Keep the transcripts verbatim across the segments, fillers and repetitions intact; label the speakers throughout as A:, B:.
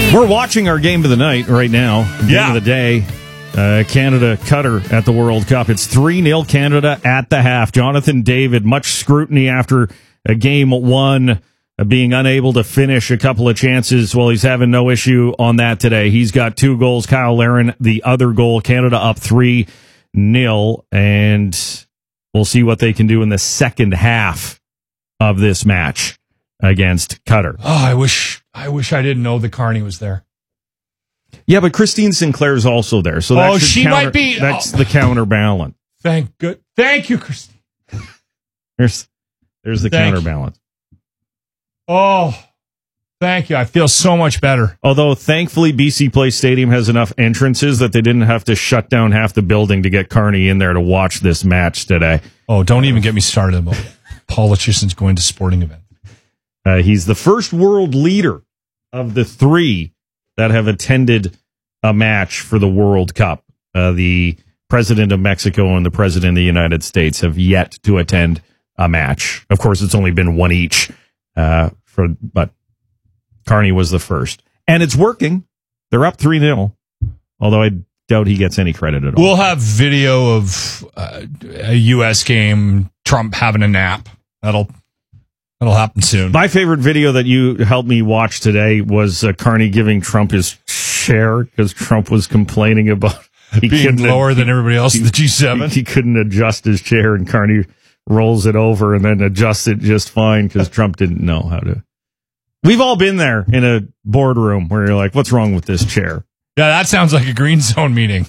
A: We're watching our game of the night right now. Game
B: Yeah.
A: of the day. Uh, Canada, Qatar at the World Cup. It's three nil Canada at the half. Jonathan David, much scrutiny after a game one, uh, being unable to finish a couple of chances. Well, he's having no issue on that today. He's got two goals. Kyle Larin, the other goal. Canada up three nil. And we'll see what they can do in the second half of this match against Qatar.
B: Oh, I wish I wish I didn't know that Carney was there.
A: Yeah, but Christine Sinclair's also there, so that
B: Oh,
A: should
B: she
A: counter-
B: might be-
A: That's
B: oh.
A: the counterbalance.
B: Thank good. Thank you, Christine.
A: There's, there's the
B: Thank
A: counterbalance.
B: Oh, thank you. I feel so much better.
A: Although, thankfully, B C Place Stadium has enough entrances that they didn't have to shut down half the building to get Carney in there to watch this match today.
B: Oh, don't even get me started about politicians going to sporting events.
A: Uh, he's the first world leader of the three that have attended a match for the World Cup. Uh, the president of Mexico and the president of the United States have yet to attend a match. Of course, it's only been one each, uh, for but Carney was the first. And it's working. They're up three nil, although I doubt he gets any credit at all.
B: We'll have video of uh, a U S game, Trump having a nap. That'll that'll happen soon.
A: My favorite video that you helped me watch today was uh, Carney giving Trump his chair because Trump was complaining about he
B: Being
A: couldn't-
B: lower than everybody else in the G seven.
A: He, he couldn't adjust his chair, and Carney rolls it over and then adjusts it just fine because Trump didn't know how to. We've all been there in a boardroom where you're like, what's wrong with this chair?
B: Yeah, that sounds like a green zone meeting.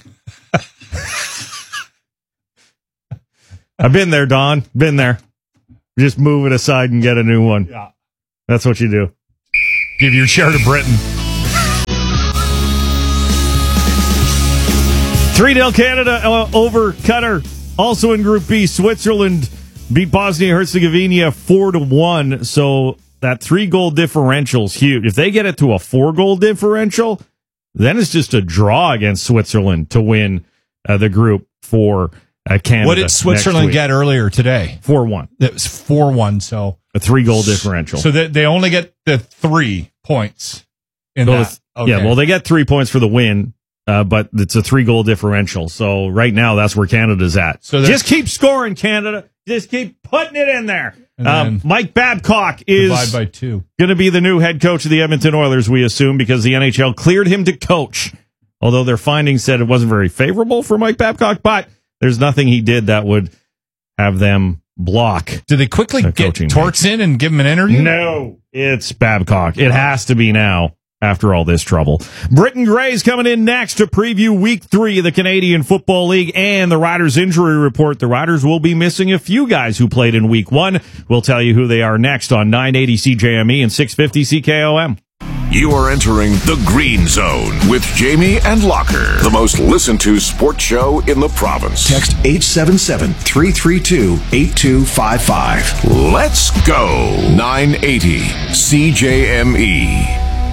A: I've been there, Don. Been there. Just move it aside and get a new one.
B: Yeah.
A: That's what you do.
B: Give your chair to Britain.
A: three nil Canada uh, over Qatar. Also in Group B, Switzerland beat Bosnia-Herzegovina four to one. So that three-goal differential's huge. If they get it to a four-goal differential, then it's just a draw against Switzerland to win uh, the group for uh, Canada.
B: What did Switzerland get earlier today?
A: four one.
B: It was four one, so
A: A three-goal differential.
B: So they, they only get the three points in
A: So
B: that.
A: it's-
B: Okay.
A: Yeah, well, they get three points for the win, uh, but it's a three-goal differential. So right now, that's where Canada's at.
B: So
A: So
B: they're-
A: just keep scoring, Canada. Just keep putting it in there.
B: And
A: Um,
B: then
A: Mike Babcock is
B: divide by two.
A: going to be the new head coach of the Edmonton Oilers, we assume, because the N H L cleared him to coach. Although their findings said it wasn't very favorable for Mike Babcock, but there's nothing he did that would have them block.
B: Did they quickly
A: The
B: get
A: coaching
B: Torts in and give him an interview?
A: No, it's Babcock. It has to be now after all this trouble. Britton Gray's coming in next to preview week three of the Canadian Football League and the Riders injury report. The Riders will be missing a few guys who played in week one. We'll tell you who they are next on nine eighty C J M E and six fifty C K O M.
C: You are entering the Green Zone with Jamie and Locker, the most listened to sports show in the province.
D: Text eight seven seven, three three two, eight two five five.
C: Let's go. nine eighty C J M E.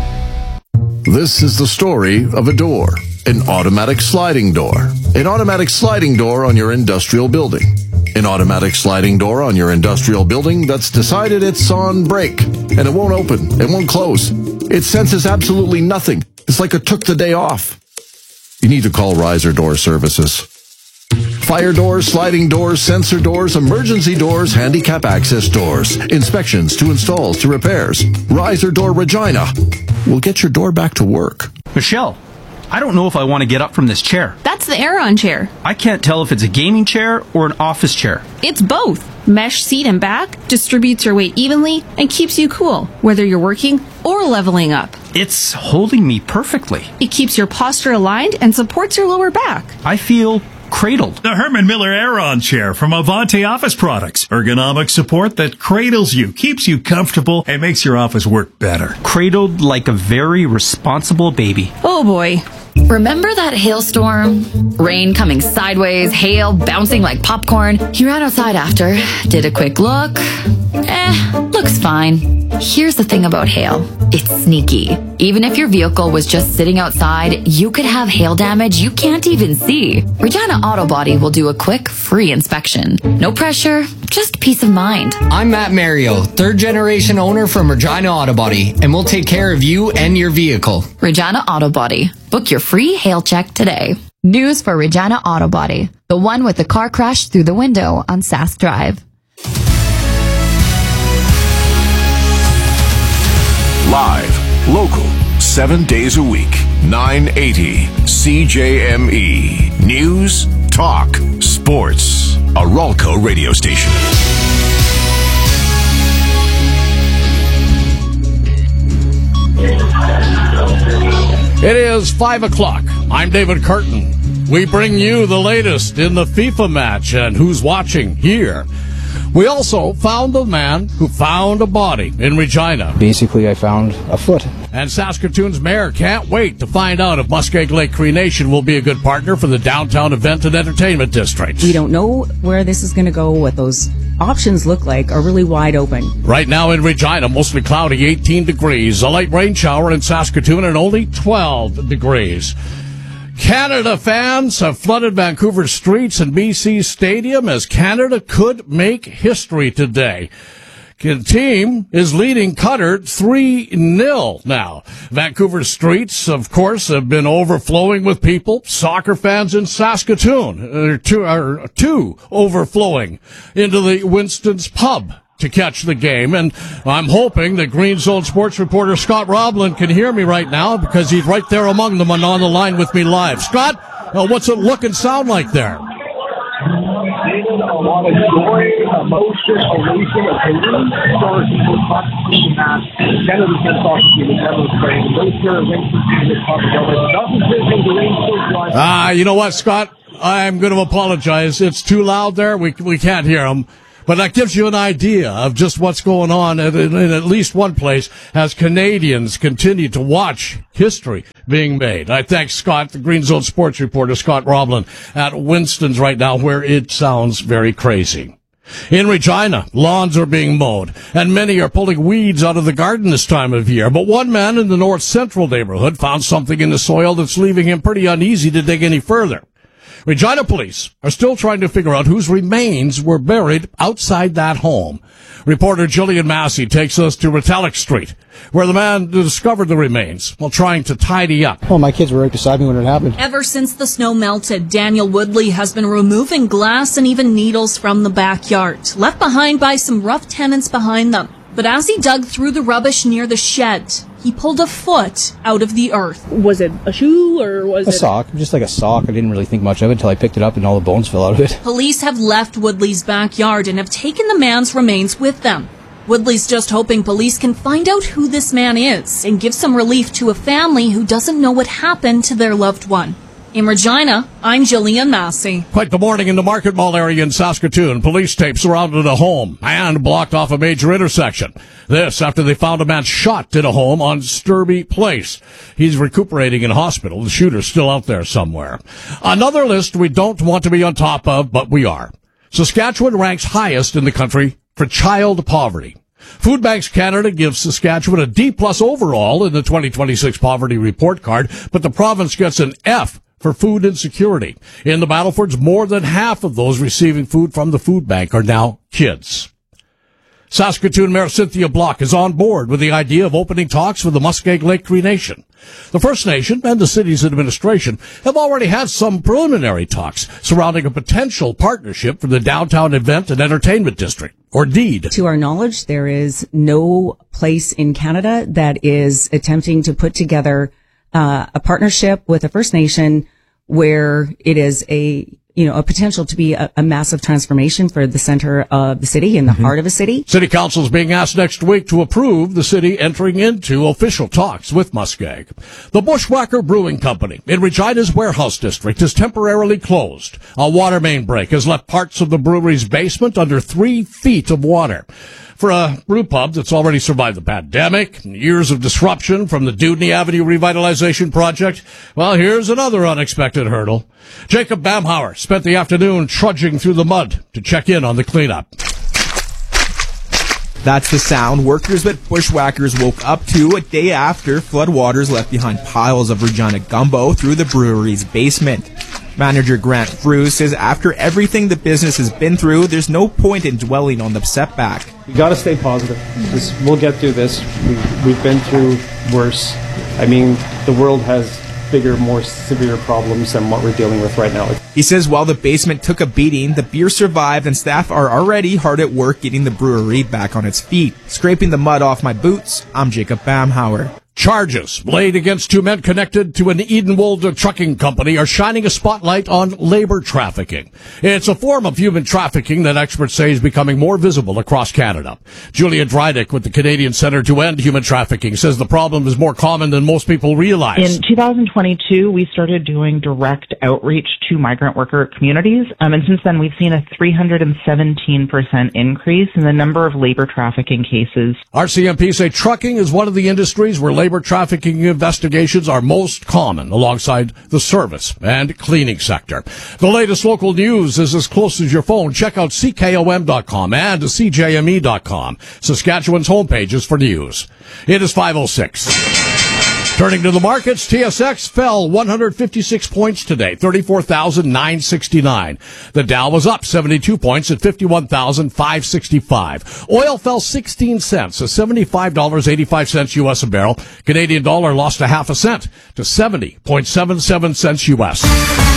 E: This is the story of a door, an automatic sliding door. An automatic sliding door on your industrial building. An automatic sliding door on your industrial building that's decided it's on break, and it won't open, it won't close. It senses absolutely nothing. It's like it took the day off. You need to call Riser Door Services. Fire doors, sliding doors, sensor doors, emergency doors, handicap access doors, inspections to installs to repairs. Riser Door Regina will get your door back to work.
F: Michelle, I don't know if I want to get up from this chair.
G: That's the Aeron chair.
F: I can't tell if it's a gaming chair or an office chair.
G: It's both. Mesh seat and back distributes your weight evenly and keeps you cool, whether you're working or leveling up.
F: It's holding me perfectly.
G: It keeps your posture aligned and supports your lower back.
F: I feel cradled.
H: The Herman Miller Aeron chair from Avante Office Products. Ergonomic support that cradles you, keeps you comfortable, and makes your office work better.
F: Cradled like a very responsible baby.
G: Oh boy.
I: Remember that hailstorm? Rain coming sideways, hail bouncing like popcorn. You ran outside after, did a quick look. Eh, looks fine. Here's the thing about hail. It's sneaky. Even if your vehicle was just sitting outside, you could have hail damage you can't even see. Regina Auto Body will do a quick, free inspection. No pressure, just peace of mind.
J: I'm Matt Mario, third generation owner from Regina Auto Body, and we'll take care of you and your vehicle.
I: Regina Auto Body. Book your free hail check today. News for Regina Auto Body, the one with the car crash through the window on Sask Drive.
C: Live, local, seven days a week, nine eighty C J M E. News, talk, sports. A Ralco radio station.
K: It is five o'clock. I'm David Curtin. We bring you the latest in the FIFA match and who's watching here. We also found the man who found a body in Regina.
L: Basically, I found a foot.
K: And Saskatoon's mayor can't wait to find out if Muskeg Lake Cree Nation will be a good partner for the downtown event and entertainment district.
M: We don't know where this is going to go. What those options look like are really wide open.
K: Right now in Regina, mostly cloudy, eighteen degrees. A light rain shower in Saskatoon and only twelve degrees. Canada fans have flooded Vancouver streets and B C Stadium as Canada could make history today. The team is leading Qatar three nil now. Vancouver streets, of course, have been overflowing with people. Soccer fans in Saskatoon are two, are two overflowing into the Winston's pub to catch the game. And I'm hoping that Green Zone sports reporter Scott Roblin can hear me right now because he's right there among them and on the line with me live. Scott, uh, what's it look and sound like there?
N: A lot of joy, emotion, elation, opinion. Stars people talking that Canada's been talking to the Netherlands playing. Later, Winston is talking about nothing different than the Rangers.
K: Ah, you know what, Scott? I'm going to apologize. It's too loud there. We we can't hear them. But that gives you an idea of just what's going on in, in, in at least one place as Canadians continue to watch history being made. I thank Scott, the Green Zone sports reporter, Scott Roblin, at Winston's right now, where it sounds very crazy. In Regina, lawns are being mowed, and many are pulling weeds out of the garden this time of year. But one man in the north central neighborhood found something in the soil that's leaving him pretty uneasy to dig any further. Regina police are still trying to figure out whose remains were buried outside that home. Reporter Jillian Massey takes us to Retallick Street, where the man discovered the remains while trying to tidy up.
L: Oh, my kids were right beside me when it happened.
O: Ever since the snow melted, Daniel Woodley has been removing glass and even needles from the backyard, left behind by some rough tenants behind them. But as he dug through the rubbish near the shed, he pulled a foot out of the earth.
P: Was it a shoe or was
L: a
P: it...
L: A sock, just like a sock. I didn't really think much of it until I picked it up and all the bones fell out of it.
O: Police have left Woodley's backyard and have taken the man's remains with them. Woodley's just hoping police can find out who this man is and give some relief to a family who doesn't know what happened to their loved one. In Regina, I'm Jillian Massey.
K: Quite the morning in the Market Mall area in Saskatoon. Police tape surrounded a home and blocked off a major intersection. This after they found a man shot in a home on Sturby Place. He's recuperating in hospital. The shooter's still out there somewhere. Another list we don't want to be on top of, but we are. Saskatchewan ranks highest in the country for child poverty. Food Banks Canada gives Saskatchewan a D plus overall in the twenty twenty-six poverty report card, but the province gets an F for food insecurity. In the Battlefords, more than half of those receiving food from the food bank are now kids. Saskatoon Mayor Cynthia Block is on board with the idea of opening talks with the Muskeg Lake Cree Nation. The First Nation and the city's administration have already had some preliminary talks surrounding a potential partnership for the downtown event and entertainment district, or DEED.
M: To our knowledge, there is no place in Canada that is attempting to put together Uh, a partnership with a First Nation where it is a, you know, a potential to be a, a massive transformation for the center of the city, in the mm-hmm. heart of a city.
K: City Council is being asked next week to approve the city entering into official talks with Muskeg. The Bushwhacker Brewing Company in Regina's warehouse district is temporarily closed. A water main break has left parts of the brewery's basement under three feet of water. For a brew pub that's already survived the pandemic and years of disruption from the Dewdney Avenue revitalization project, well, here's another unexpected hurdle. Jacob Bamhauer spent the afternoon trudging through the mud to check in on the cleanup.
P: That's the sound workers at Bushwhackers woke up to a day after floodwaters left behind piles of Regina gumbo through the brewery's basement. Manager Grant Frew says after everything the business has been through, there's no point in dwelling on the setback.
Q: You got to stay positive. This, we'll get through this. We, we've been through worse. I mean, the world has bigger, more severe problems than what we're dealing with right now.
P: He says while the basement took a beating, the beer survived and staff are already hard at work getting the brewery back on its feet. Scraping the mud off my boots, I'm Jacob Bamhauer.
K: Charges laid against two men connected to an Edenwold trucking company are shining a spotlight on labor trafficking. It's a form of human trafficking that experts say is becoming more visible across Canada. Julia Drydick with the Canadian Centre to End Human Trafficking says the problem is more common than most people realize.
R: In two thousand twenty-two, we started doing direct outreach to migrant worker communities, um, and since then we've seen a three hundred seventeen percent increase in the number of labor trafficking cases.
K: R C M P say trucking is one of the industries where labor Labor trafficking investigations are most common alongside the service and cleaning sector. The latest local news is as close as your phone. Check out C K O M dot com and C J M E dot com, Saskatchewan's homepages for news. It is five oh six. Turning to the markets, T S X fell one hundred fifty-six points today, thirty-four thousand nine hundred sixty-nine. The Dow was up seventy-two points at fifty-one thousand five hundred sixty-five. Oil fell sixteen cents to seventy-five dollars and eighty-five cents U S a barrel. Canadian dollar lost a half a cent to seventy point seven seven cents U S.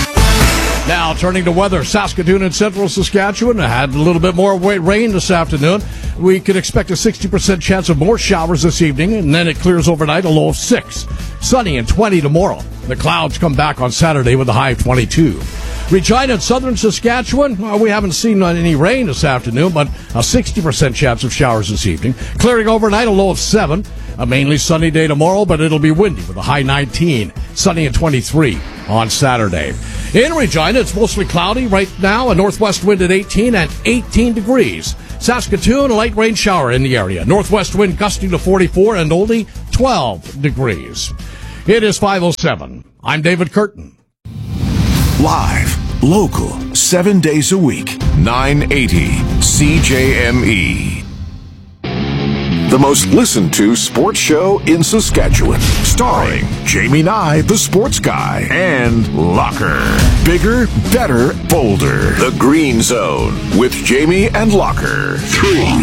K: Now, turning to weather, Saskatoon and central Saskatchewan had a little bit more rain this afternoon. We could expect a sixty percent chance of more showers this evening, and then it clears overnight, a low of six. Sunny and twenty tomorrow. The clouds come back on Saturday with a high of twenty-two. Regina and southern Saskatchewan, well, we haven't seen any rain this afternoon, but a sixty percent chance of showers this evening. Clearing overnight, a low of seven. A mainly sunny day tomorrow, but it'll be windy with a high nineteen. Sunny and twenty-three on Saturday. In Regina, it's mostly cloudy right now. A northwest wind at eighteen and eighteen degrees. Saskatoon, a light rain shower in the area. Northwest wind gusting to forty-four and only twelve degrees. It is five oh seven. I'm David Curtin.
C: Live, local, seven days a week, nine eighty C J M E. The most listened to sports show in Saskatchewan. Starring Jamie Nye, the sports guy, and Locker. Bigger, better, bolder. The Green Zone with Jamie and Locker. Three.